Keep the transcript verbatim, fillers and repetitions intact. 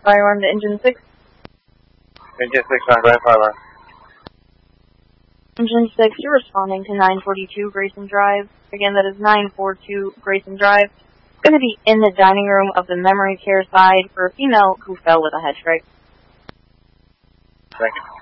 Fire alarm to engine six. Engine six on Grand Fire alarm. Engine six, you're responding to nine forty-two Grayson Drive. Again, that is nine forty-two Grayson Drive. It's going to be in the dining room of the memory care side for a female who fell with a head strike. Thank you.